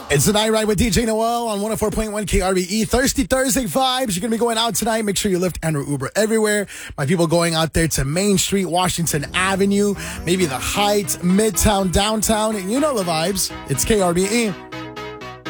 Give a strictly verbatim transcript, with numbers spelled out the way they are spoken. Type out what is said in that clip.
It's the Night Ride with D J Noel on one oh four point one K R B E. Thirsty Thursday vibes. You're going to be going out tonight. Make sure you lift and Uber everywhere. My people going out there to Main Street, Washington Avenue, maybe the Heights, Midtown, downtown. And you know the vibes. It's K R B E.